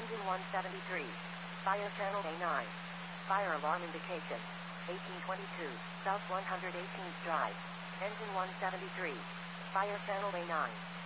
Engine 173. Fire channel A9. Fire alarm indication. 1822, South 118th Drive. Engine 173. Fire channel A9.